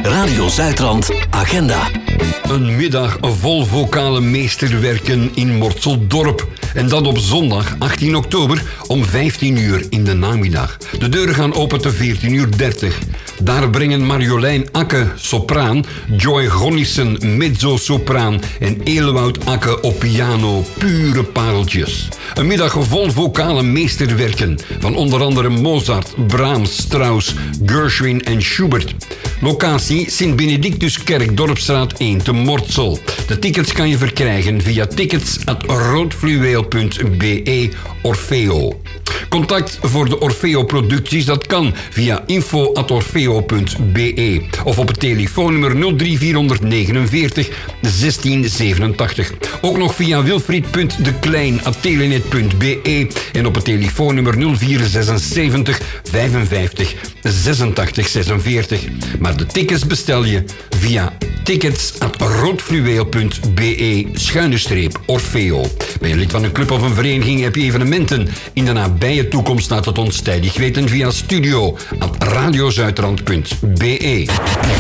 Radio Zuidrand Agenda. Een middag vol vocale meesterwerken in Mortseldorp. En dat op zondag 18 oktober om 15 uur in de namiddag. De deuren gaan open te 14:30 uur. Daar brengen Marjolein Akke, sopraan, Joy Gonnissen, mezzo-sopraan en Elowoud Akke op piano, pure pareltjes. Een middag vol vocale meesterwerken van onder andere Mozart, Brahms, Strauss, Gershwin en Schubert. Locatie Sint-Benedictuskerk, Dorpstraat 1 te Mortsel. De tickets kan je verkrijgen via tickets@roodfluweel.be Orfeo. Contact voor de Orfeo-producties, dat kan via info@orfeo.be of op het telefoonnummer 03449 1687. Ook nog via wilfried.deklein@telenet.be en op het telefoonnummer 0476 55 86 46. Maar de tickets bestel je via tickets@roodfluweel.be/Orfeo. Ben je lid van een club of een vereniging, heb je evenementen in de nabije toekomst, laat het ons tijdig weten via studio@radiozuidrand.be.